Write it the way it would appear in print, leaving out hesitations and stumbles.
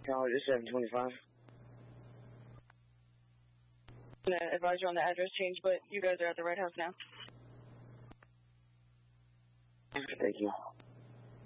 Calendar 725. I'm going to advise you on the address change, but you guys are at the right house now. Thank you.